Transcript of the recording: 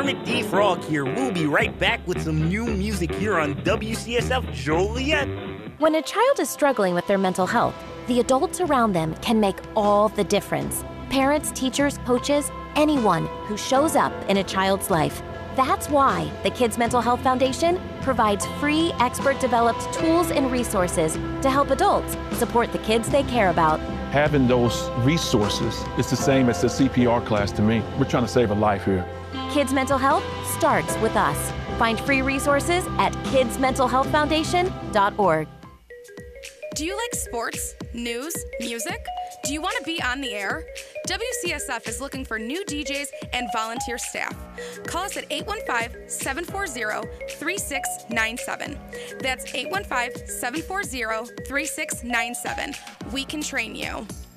Kermit D. Frog here. We'll be right back with some new music here on WCSF Joliet. When a child is struggling with their mental health, the adults around them can make all the difference. Parents, teachers, coaches, anyone who shows up in a child's life. That's why the Kids Mental Health Foundation provides free, expert-developed tools and resources to help adults support the kids they care about. Having those resources is the same as the CPR class to me. We're trying to save a life here. Kids Mental Health starts with us. Find free resources at kidsmentalhealthfoundation.org. Do you like sports, news, music? Do you want to be on the air? WCSF is looking for new DJs and volunteer staff. Call us at 815-740-3697. That's 815-740-3697. We can train you.